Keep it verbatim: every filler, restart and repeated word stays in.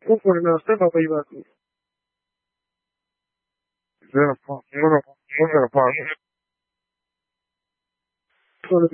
conforme Master Papa曰く。 Is that a, part- what a, what's that a part?